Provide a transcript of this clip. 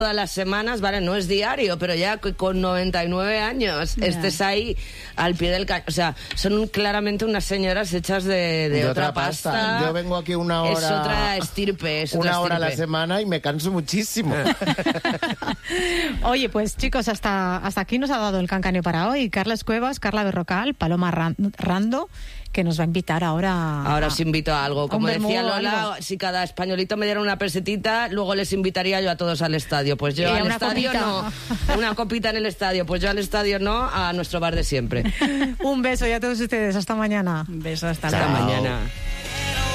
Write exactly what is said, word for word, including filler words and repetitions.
todas las semanas, vale, no es diario, pero ya con noventa y nueve años yeah. estés ahí al pie del cañón. O sea, son claramente unas señoras hechas de, de, de otra, otra pasta. pasta. Yo vengo aquí una hora... Es otra estirpe. Es una otra hora estirpe. a la semana y me canso muchísimo. Oye, pues chicos, hasta, hasta aquí nos ha dado el cancaneo para hoy. Carles Cuevas, Carla Berrocal, Paloma Rando, que nos va a invitar ahora... Ahora os invito a algo. Como decía Lola, algo. si cada españolito me diera una pesetita, luego les invitaría yo a todos al estadio. Pues yo al estadio copita. no. Una copita en el estadio. Pues yo al estadio no, a nuestro bar de siempre. Un beso y a todos ustedes. Hasta mañana. Un beso, hasta Hasta luego. mañana.